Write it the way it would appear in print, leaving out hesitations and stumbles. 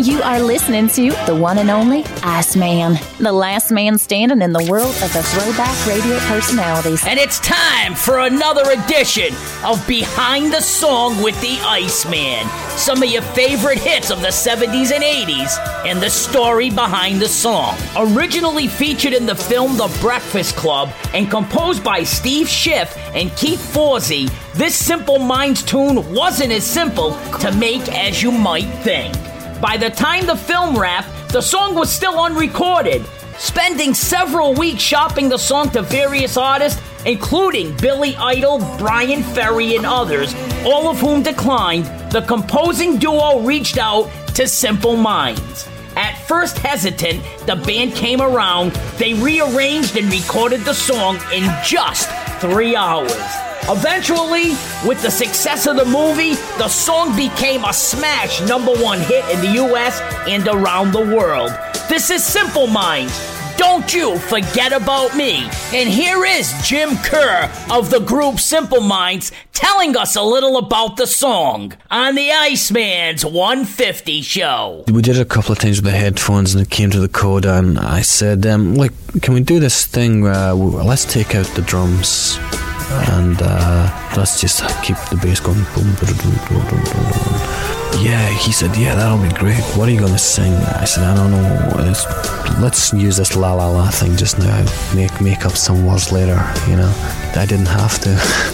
You are listening to the one and only Iceman, the last man standing in the world of the throwback radio personalities. And it's time for another edition of Behind the Song with the Iceman. Some of your favorite hits of the 70s and 80s and the story behind the song. Originally featured in the film The Breakfast Club and composed by Steve Schiff and Keith Forsey, this Simple Minds tune wasn't as simple to make as you might think. By the time the film wrapped, the song was still unrecorded. Spending several weeks shopping the song to various artists, including Billy Idol, Brian Ferry, and others, all of whom declined, the composing duo reached out to Simple Minds. At first hesitant, the band came around, they rearranged and recorded the song in just 3 hours. Eventually, with the success of the movie, the song became a smash #1 hit in the US and around the world. This is Simple Minds, Don't You Forget About Me. And here is Jim Kerr of the group Simple Minds telling us a little about the song on the Iceman's 150 show. We did it a couple of times with the headphones and it came to the coda and I said, can we do this thing where let's take out the drums and let's just keep the bass going. Boom, boom, boom, boom, boom. Yeah, he said, yeah, that'll be great. What are you going to sing? I said, I don't know. Let's use this la la la thing just now. Make up some words later, you know. I didn't have to.